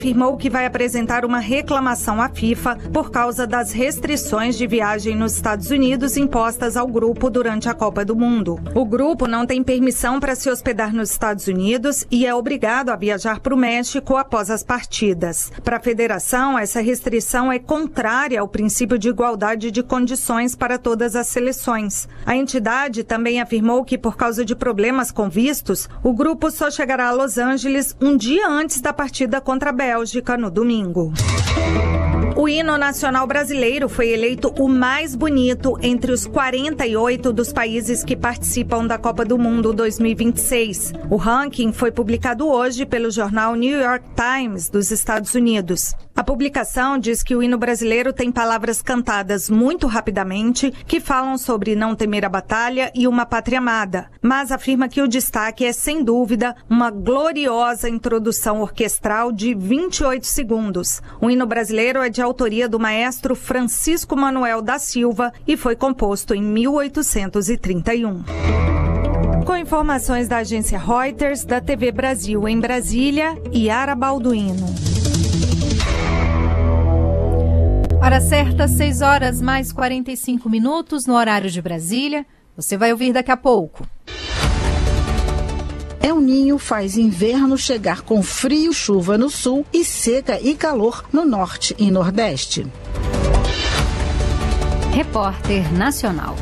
afirmou que vai apresentar uma reclamação à FIFA por causa das restrições de viagem nos Estados Unidos impostas ao grupo durante a Copa do Mundo. O grupo não tem permissão para se hospedar nos Estados Unidos e é obrigado a viajar para o México após as partidas. Para a federação, essa restrição é contrária ao princípio de igualdade de condições para todas as seleções. A entidade também afirmou que, por causa de problemas com vistos, o grupo só chegará a Los Angeles um dia antes da partida contra a Bélgica no domingo. O hino nacional brasileiro foi eleito o mais bonito entre os 48 dos países que participam da Copa do Mundo 2026. O ranking foi publicado hoje pelo jornal New York Times dos Estados Unidos. A publicação diz que o hino brasileiro tem palavras cantadas muito rapidamente que falam sobre não temer a batalha e uma pátria amada, mas afirma que o destaque é, sem dúvida, uma gloriosa introdução orquestral de 28 segundos. O hino brasileiro é de autoria do maestro Francisco Manuel da Silva e foi composto em 1831. Com informações da agência Reuters, da TV Brasil em Brasília, Yara Balduino. Hora certa, 6h mais 45 no horário de Brasília. Você vai ouvir daqui a pouco. El Niño faz inverno chegar com frio, chuva no sul e seca e calor no norte e nordeste. Repórter Nacional.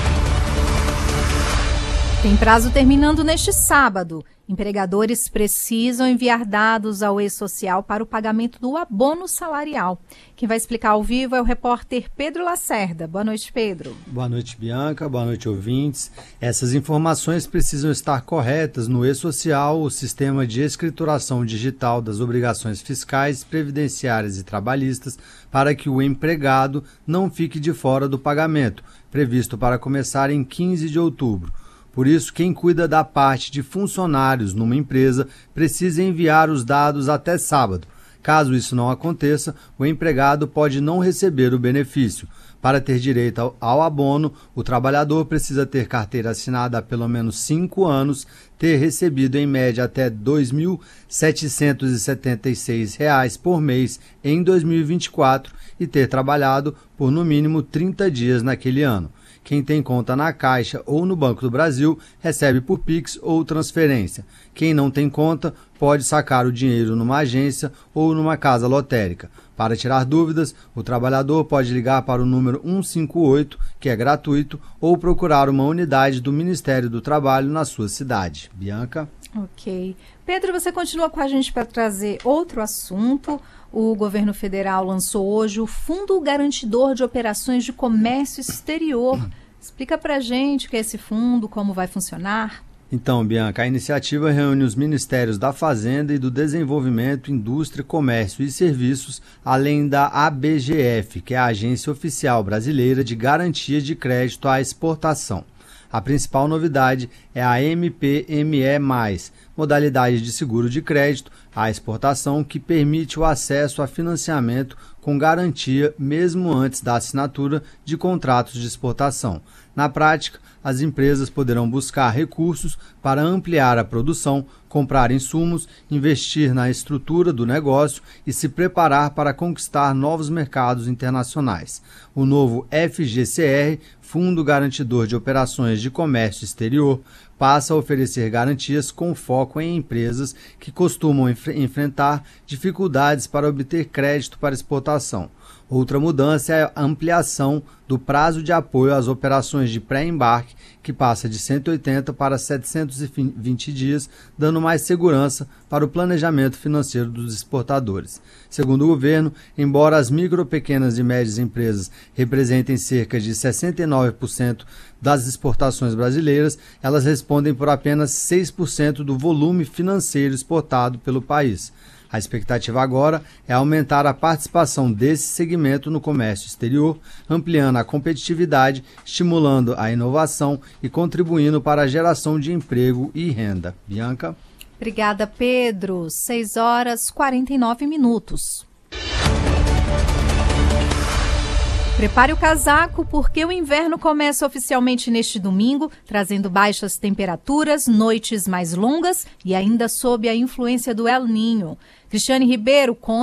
Tem prazo terminando neste sábado. Empregadores precisam enviar dados ao E-Social para o pagamento do abono salarial. Quem vai explicar ao vivo é o repórter Pedro Lacerda. Boa noite, Pedro. Boa noite, Bianca. Boa noite, ouvintes. Essas informações precisam estar corretas no E-Social, o sistema de escrituração digital das obrigações fiscais, previdenciárias e trabalhistas, para que o empregado não fique de fora do pagamento, previsto para começar em 15 de outubro. Por isso, quem cuida da parte de funcionários numa empresa precisa enviar os dados até sábado. Caso isso não aconteça, o empregado pode não receber o benefício. Para ter direito ao abono, o trabalhador precisa ter carteira assinada há pelo menos 5 anos, ter recebido em média até R$ 2.776 por mês em 2024 e ter trabalhado por no mínimo 30 dias naquele ano. Quem tem conta na Caixa ou no Banco do Brasil recebe por Pix ou transferência. Quem não tem conta pode sacar o dinheiro numa agência ou numa casa lotérica. Para tirar dúvidas, o trabalhador pode ligar para o número 158, que é gratuito, ou procurar uma unidade do Ministério do Trabalho na sua cidade. Bianca? Ok. Pedro, você continua com a gente para trazer outro assunto. O governo federal lançou hoje o Fundo Garantidor de Operações de Comércio Exterior. Explica para a gente o que é esse fundo, como vai funcionar. Então, Bianca, a iniciativa reúne os Ministérios da Fazenda e do Desenvolvimento, Indústria, Comércio e Serviços, além da ABGF, que é a Agência Oficial Brasileira de Garantia de Crédito à Exportação. A principal novidade é a MPME+, modalidade de seguro de crédito à exportação que permite o acesso a financiamento com garantia mesmo antes da assinatura de contratos de exportação. Na prática, as empresas poderão buscar recursos para ampliar a produção, comprar insumos, investir na estrutura do negócio e se preparar para conquistar novos mercados internacionais. O novo FGCR, Fundo Garantidor de Operações de Comércio Exterior, passa a oferecer garantias com foco em empresas que costumam enfrentar dificuldades para obter crédito para exportação. Outra mudança é a ampliação do prazo de apoio às operações de pré-embarque, que passa de 180 para 720 dias, dando mais segurança para o planejamento financeiro dos exportadores. Segundo o governo, embora as micro, pequenas e médias empresas representem cerca de 69% das exportações brasileiras, elas respondem por apenas 6% do volume financeiro exportado pelo país. A expectativa agora é aumentar a participação desse segmento no comércio exterior, ampliando a competitividade, estimulando a inovação e contribuindo para a geração de emprego e renda. Bianca? Obrigada, Pedro. 6h49. Prepare o casaco porque o inverno começa oficialmente neste domingo, trazendo baixas temperaturas, noites mais longas e ainda sob a influência do El Niño. Cristiane Ribeiro conta